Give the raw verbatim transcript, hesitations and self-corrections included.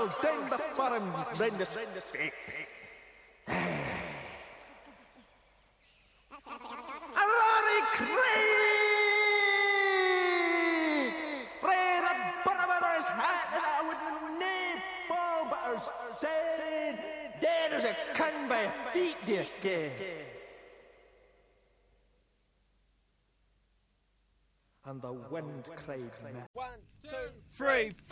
barrel down before him round his feet. A Rory Craig! Bray the barber's hat and I wouldn't nae fall but her's dead, dead as a can by her feet, dear gay. And the wind cried, One, two, three,